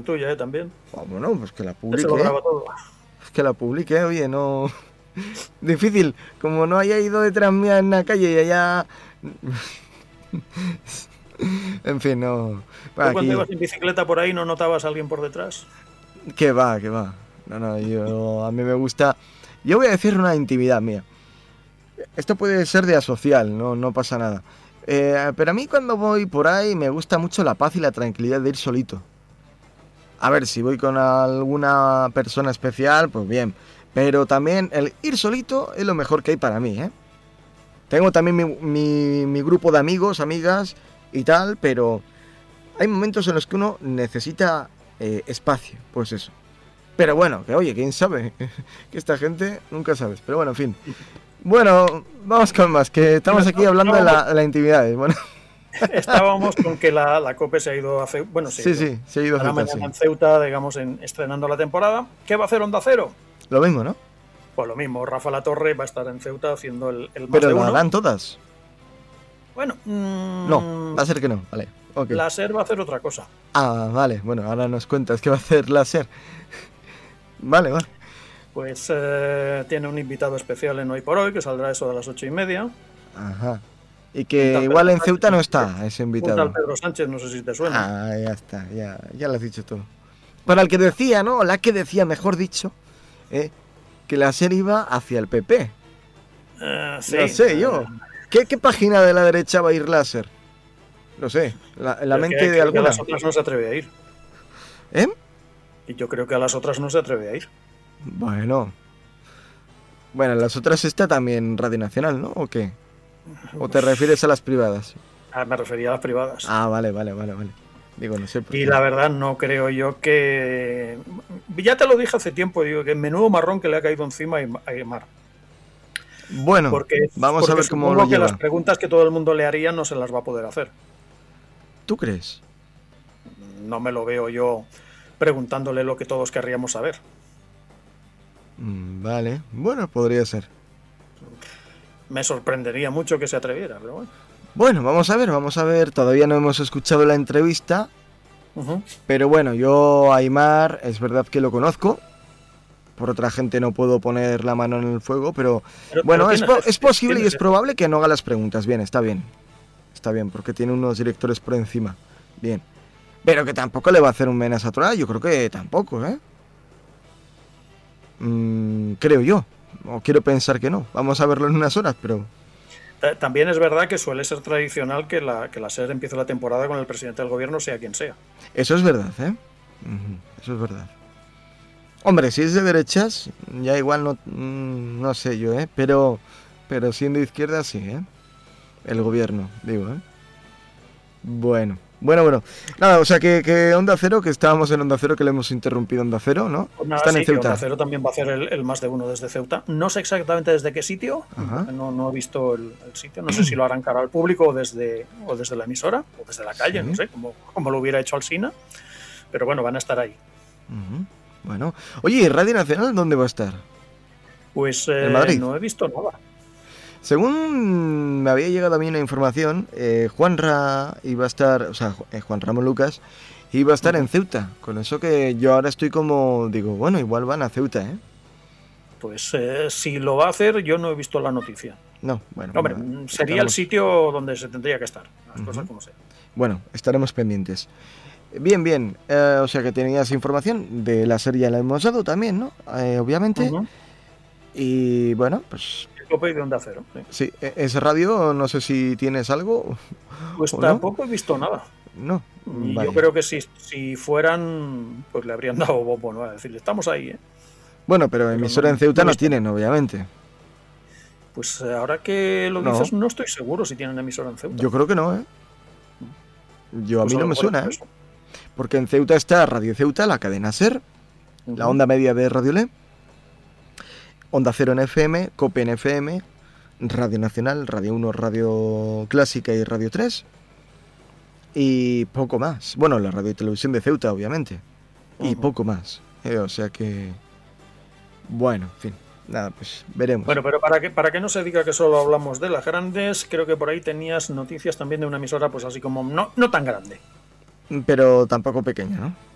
tuya, también. Bueno, pues que la publique. Se lo graba todo. Pues que la publique, oye, no... Difícil, como no haya ido detrás mía en la calle y haya... En fin, no... ¿Tú cuando ibas en bicicleta por ahí no notabas a alguien por detrás? Que va. No, a mí me gusta... Yo voy a decir una intimidad mía. Esto puede ser de asocial, no pasa nada. Pero a mí cuando voy por ahí me gusta mucho la paz y la tranquilidad de ir solito. A ver, si voy con alguna persona especial, pues bien. Pero también el ir solito es lo mejor que hay para mí, ¿eh? Tengo también mi grupo de amigos, amigas y tal, pero hay momentos en los que uno necesita espacio, pues eso. Pero bueno, que oye, quién sabe, que esta gente nunca sabes. Pero bueno, en fin. Bueno, vamos con más, que estamos aquí hablando de la intimidad. Bueno. Estábamos con que la COPE se ha ido a Ceuta. Bueno, se ha ido a Ceuta, mañana en Ceuta, digamos, estrenando la temporada. ¿Qué va a hacer Onda Cero? Lo mismo, ¿no? Pues lo mismo, Rafa Latorre va a estar en Ceuta haciendo el más ¿Pero de lo uno. harán todas? Bueno, no, va a ser que no, vale. Okay. La SER va a hacer otra cosa. Ah, vale, bueno, ahora nos cuentas qué va a hacer la SER. Vale. Pues tiene un invitado especial en Hoy por Hoy, que saldrá eso de las 8:30. Ajá. Y que igual en Ceuta no está ese invitado. Un tal Pedro Sánchez, no sé si te suena. Ah, ya está, ya lo has dicho todo. Para el que decía, ¿no? La que decía, mejor dicho, que la SER iba hacia el PP. Sí. No sé yo. ¿Qué página de la derecha va a ir la SER? No sé, la mente de alguna. A las otras no se atreve a ir. Y yo creo que a las otras no se atreve a ir. Bueno, las otras está también Radio Nacional, ¿no? ¿O qué? ¿O te refieres a las privadas? Me refería a las privadas. Ah, vale. Digo, no sé por qué. Y la verdad no creo yo que... Ya te lo dije hace tiempo, digo, que menudo marrón que le ha caído encima a Aymar. Bueno, vamos a ver cómo lo lleva. Que las preguntas que todo el mundo le haría no se las va a poder hacer. ¿Tú crees? No me lo veo yo preguntándole lo que todos querríamos saber. Vale, bueno, podría ser. Me sorprendería mucho que se atreviera, pero bueno. Bueno, vamos a ver, todavía no hemos escuchado la entrevista, pero bueno, yo a Aymar es verdad que lo conozco, por otra gente no puedo poner la mano en el fuego, pero bueno, es posible y es probable que no haga las preguntas, bien, está bien, porque tiene unos directores por encima, bien, pero que tampoco le va a hacer un menas a Torá, yo creo que tampoco, creo yo, o quiero pensar que no, vamos a verlo en unas horas, pero... También es verdad que suele ser tradicional que la SER empiece la temporada con el presidente del gobierno, sea quien sea. Eso es verdad, eso es verdad. Hombre, si es de derechas, ya igual no sé yo, pero siendo de izquierda sí, el gobierno, digo, Bueno. Nada, o sea que Onda Cero, que estábamos en Onda Cero, que le hemos interrumpido Onda Cero, ¿no? Pues nada, están en Ceuta. Onda Cero también va a hacer el más de uno desde Ceuta. No sé exactamente desde qué sitio, no he visto el sitio, no sé si lo harán cara al público o desde la emisora, o desde la calle, sí. No sé, como lo hubiera hecho Alsina, pero bueno, van a estar ahí. Bueno, oye, ¿y Radio Nacional dónde va a estar? Pues ¿En Madrid? No he visto nada. Según me había llegado a mí una información, Juanra iba a estar, o sea, Juan Ramón Lucas iba a estar en Ceuta. Con eso que yo ahora estoy como, digo, bueno, igual van a Ceuta, Pues si lo va a hacer, yo no he visto la noticia. No, bueno. Hombre, sería el sitio donde se tendría que estar, las cosas como sean. Bueno, estaremos pendientes. Bien, o sea que tenías información de la serie, la hemos dado también, ¿no? Obviamente. Y bueno, pues... Cope de Onda Cero. Sí, ese radio, no sé si tienes algo. Pues tampoco he visto nada. No. Y yo creo que si fueran, pues le habrían dado bombo, ¿no? A decirle, estamos ahí, Bueno, pero emisora en Ceuta no tienen, obviamente. Pues ahora que lo dices, no estoy seguro si tienen emisora en Ceuta. Yo creo que no, a mí no me suena, Porque en Ceuta está Radio Ceuta, la cadena SER, la onda media de Radio Le, Onda Cero en FM, COPE en FM, Radio Nacional, Radio 1, Radio Clásica y Radio 3. Y poco más. Bueno, la radio y televisión de Ceuta, obviamente. Y poco más. O sea que... Bueno, en fin. Nada, pues veremos. Bueno, pero para que no se diga que solo hablamos de las grandes, creo que por ahí tenías noticias también de una emisora, pues así como no tan grande. Pero tampoco pequeña, ¿no?